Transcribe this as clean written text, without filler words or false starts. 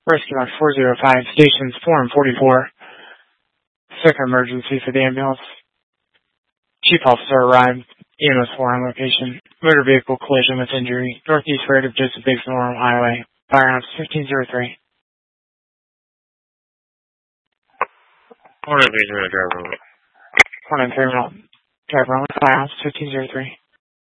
Rescue on 405, stations 4 and 44. Second emergency for the ambulance. Chief officer arrived. EMS 4 on location. Motor vehicle collision with injury. Northeast road of Joseph Biggs Memorial Highway. Firehouse 1503. Morning, 3 driver. Morning, 3 driver on Firehouse 1503.